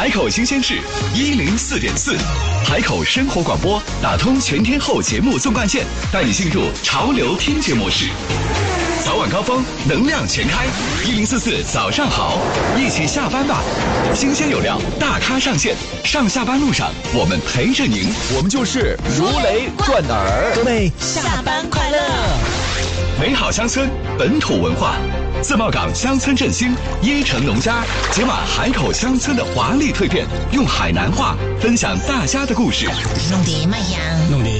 海口新鲜事104.4，海口生活广播打通全天候节目纵贯线，带你进入潮流听觉模式。早晚高峰，能量全开，1044早上好，一起下班吧！新鲜有料，大咖上线，上下班路上我们陪着您， 我们就是如雷贯耳。 各位下班快乐！ 美好乡村，本土文化。自贸港乡村振兴，椰城农家解码海口乡村的华丽蜕变，用海南话分享大家的故事。 弄得卖香，弄得